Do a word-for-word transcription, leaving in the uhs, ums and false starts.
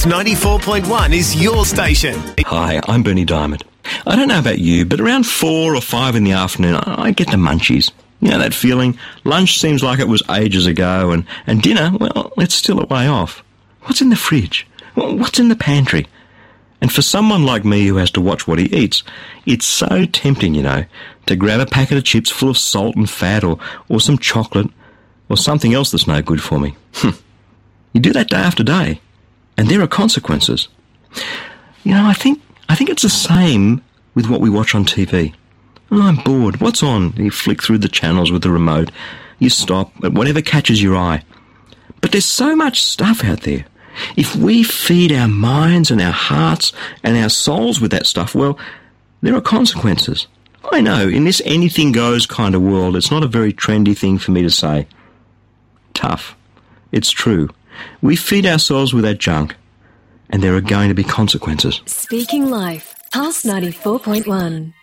Pulse ninety-four point one is your station. Hi, I'm Bernie Diamond. I don't know about you, but around four or five in the afternoon, I get the munchies. You know, that feeling, lunch seems like it was ages ago, and, and dinner, well, it's still a way off. What's in the fridge? What's in the pantry? And for someone like me who has to watch what he eats, it's so tempting, you know, to grab a packet of chips full of salt and fat, or, or some chocolate, or something else that's no good for me. You do that day after day, and there are consequences. You know, I think I think it's the same with what we watch on T V. Well, I'm bored. What's on? You flick through the channels with the remote. You stop at whatever catches your eye. But there's so much stuff out there. If we feed our minds and our hearts and our souls with that stuff, well, there are consequences. I know, in this anything goes kind of world, it's not a very trendy thing for me to say. Tough. It's true. We feed ourselves with that junk, and there are going to be consequences. Speaking Life, Pulse ninety-four point one.